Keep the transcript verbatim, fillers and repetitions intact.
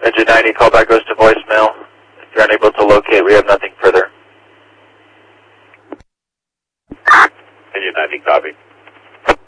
Engine ninety, callback goes to voicemail. If you're unable to locate, we have nothing further. Engine ninety, copy.